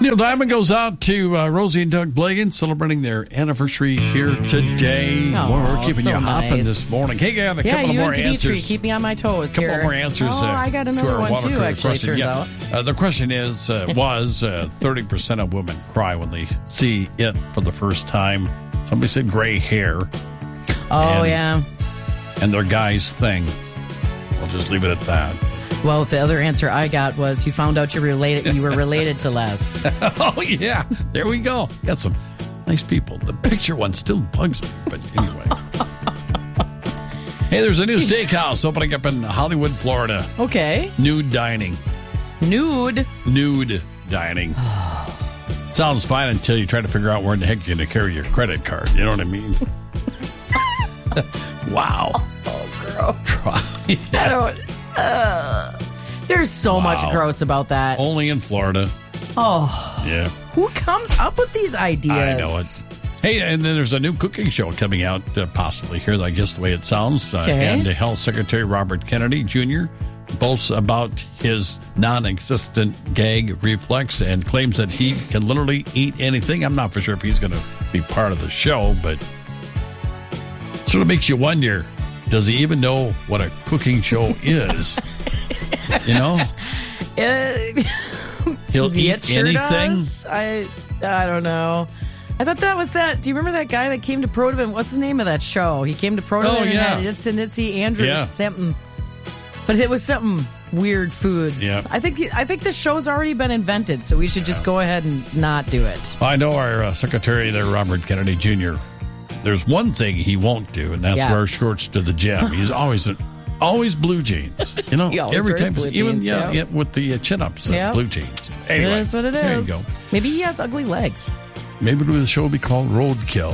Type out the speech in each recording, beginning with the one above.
Neil Diamond goes out to Rosie and Doug Blagan celebrating their anniversary here today. We're keeping you hopping this morning. Hey, got a couple more answers. Keep me on my toes here. A couple more answers. I got another one too, actually, it turns out. The question is, was 30% of women cry when they see it for the first time? Somebody said gray hair. Yeah. And their guy's thing. We'll just leave it at that. Well, the other answer I got was you found out you were related to Les. Oh, yeah. There we go. Got some nice people. The picture one still bugs me, but anyway. Hey, there's a new steakhouse opening up in Hollywood, Florida. Okay. Nude dining. Nude Dining. Sounds fine until you try to figure out where in the heck you're going to carry your credit card. You know what I mean? Wow. Oh, gross. Yeah. I don't... there's so much gross about that. Only in Florida. Oh. Yeah. Who comes up with these ideas? I know it. Hey, and then there's a new cooking show coming out possibly here, I guess the way it sounds. And the Health Secretary Robert Kennedy Jr. boasts about his non-existent gag reflex and claims that he can literally eat anything. I'm not for sure if he's going to be part of the show, but sort of makes you wonder, does he even know what a cooking show is? You know? He'll eat anything? I don't know. I thought that was that. Do you remember that guy that came to Protivin? What's the name of that show? He came to Protivin and had Itsy Andrews something. But it was something weird foods. Yeah. I think the show's already been invented, so we should just go ahead and not do it. I know our secretary there, Robert Kennedy Jr., there's one thing he won't do, and that's wear shorts to the gym. He's always blue jeans. You know, every time, even with the chin-ups, blue jeans. Anyway, that's what it is. There you go. Maybe he has ugly legs. Maybe the show will be called Roadkill.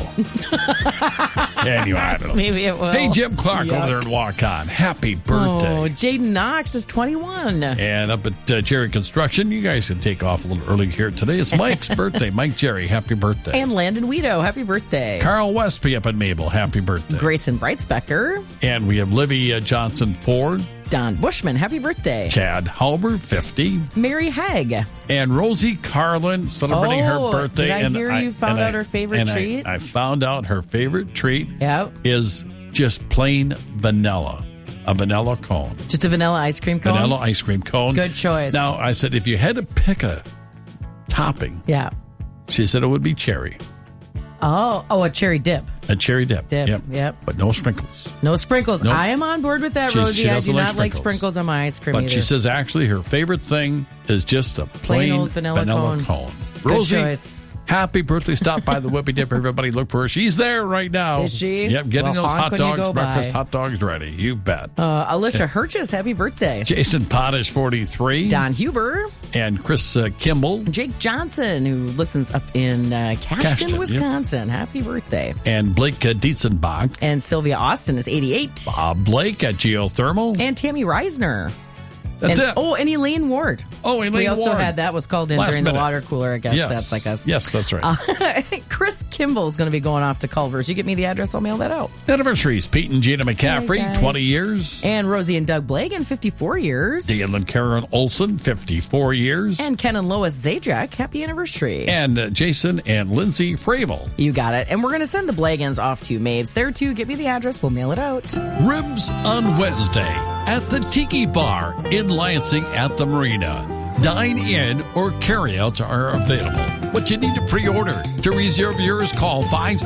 Anyway, I don't know. Maybe it will. Hey, Jim Clark over there in Waukon. Happy birthday. Oh, Jaden Knox is 21. And up at Jerry Construction, you guys can take off a little early here today. It's Mike's birthday. Mike Jerry, happy birthday. And Landon Weedo, happy birthday. Carl Westby up in Mabel, happy birthday. Grayson Breitspecker. And we have Livy Johnson Ford. Don Bushman, happy birthday. Chad Halber, 50. Mary Hegg. And Rosie Carlin celebrating her birthday. Did I hear you found out her favorite treat? I found out her favorite treat Yep. is just plain vanilla. A vanilla cone. Just a vanilla ice cream cone? Vanilla ice cream cone. Good choice. Now, I said, if you had to pick a topping, she said it would be cherry. Oh, a cherry dip. A cherry dip. Yep. But no sprinkles. No sprinkles. Nope. I am on board with that, Rosie. I do not like sprinkles on my ice cream either. She says actually her favorite thing is just a plain old vanilla cone. Rosie, good choice. Happy birthday. Stop by the Whippy Dip. Everybody look for her. She's there right now. Is she? Yep, getting those hot dogs, breakfast by. hot dogs ready. You bet. Alicia Hirches, happy birthday. Jason Potash, 43. Don Huber. And Chris Kimball. Jake Johnson, who listens up in Cashton, Wisconsin. Yep. Happy birthday. And Blake Dietzenbach. And Sylvia Austin is 88. Bob Blake at Geothermal. And Tammy Reisner. That's it. Oh, and Elaine Ward. Oh, Elaine Ward. We also had that was called in during the water cooler, I guess. Yes. That's like us. Yes, that's right. Chris Kimball is going to be going off to Culver's. You get me the address, I'll mail that out. Anniversaries. Pete and Gina McCaffrey, 20 years. And Rosie and Doug Blagan, 54 years. Dan and Karen Olson, 54 years. And Ken and Lois Zajac, happy anniversary. And Jason and Lindsay Fravel. You got it. And we're going to send the Blagans off to Mabes. There, too. Give me the address. We'll mail it out. Ribs on Wednesday at the Tiki Bar in Lansing at the Marina. Dine-in or carry-outs are available. But you need to pre-order. To reserve yours, call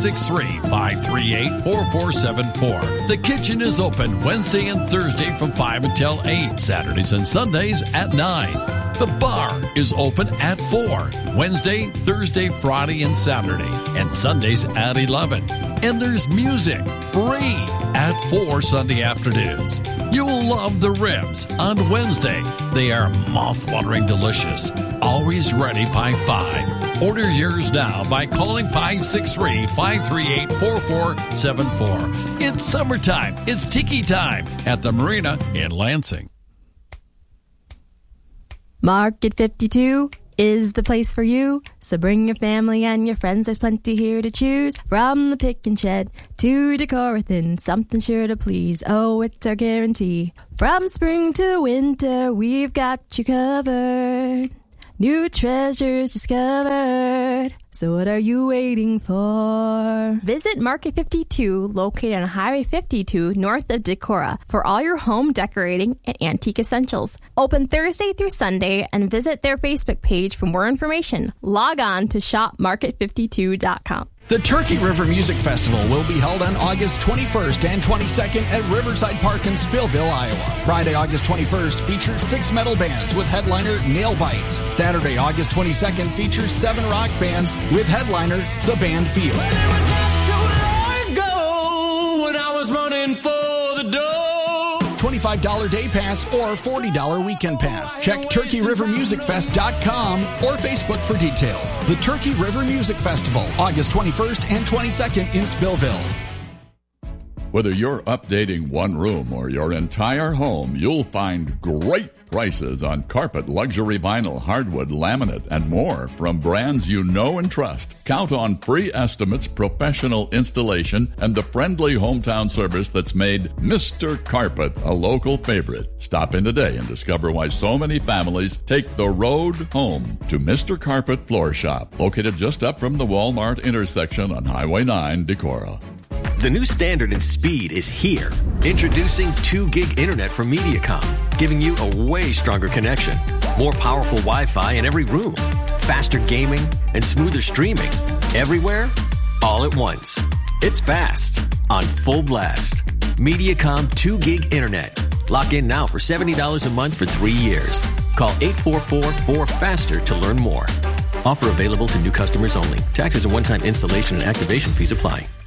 563-538-4474. The kitchen is open Wednesday and Thursday from 5 until 8. Saturdays and Sundays at 9. The bar is open at 4. Wednesday, Thursday, Friday, and Saturday. And Sundays at 11. And there's music free at 4 Sunday afternoons. You will love the ribs on Wednesday. They are mouth-watering delicious. Always ready by 5. Order yours now by calling 563-538-4474. It's summertime. It's tiki time at the Marina in Lansing. Market 52 is the place for you. So bring your family and your friends. There's plenty here to choose. From the pick and shed to Decorathin, something sure to please. Oh, it's our guarantee. From spring to winter, we've got you covered. New treasures discovered. So what are you waiting for? Visit Market 52, located on Highway 52, north of Decorah, for all your home decorating and antique essentials. Open Thursday through Sunday, and visit their Facebook page for more information. Log on to shopmarket52.com. The Turkey River Music Festival will be held on August 21st and 22nd at Riverside Park in Spillville, Iowa. Friday, August 21st features 6 metal bands with headliner Nailbite. Saturday, August 22nd features 7 rock bands with headliner The Band Feel. Well, it was not so long ago when I was running for the door. $25 day pass or $40 weekend pass. Check TurkeyRiverMusicFest.com or Facebook for details. The Turkey River Music Festival, August 21st and 22nd in Spillville. Whether you're updating one room or your entire home, you'll find great prices on carpet, luxury vinyl, hardwood, laminate, and more from brands you know and trust. Count on free estimates, professional installation, and the friendly hometown service that's made Mr. Carpet a local favorite. Stop in today and discover why so many families take the road home to Mr. Carpet Floor Shop, located just up from the Walmart intersection on Highway 9, Decorah. The new standard in speed is here. Introducing 2 gig internet from Mediacom, giving you a way stronger connection, more powerful Wi-Fi in every room, faster gaming, and smoother streaming. Everywhere, all at once. It's fast, on full blast. Mediacom 2 gig internet. Lock in now for $70 a month for 3 years. Call 844-4FASTER to learn more. Offer available to new customers only. Taxes and one-time installation and activation fees apply.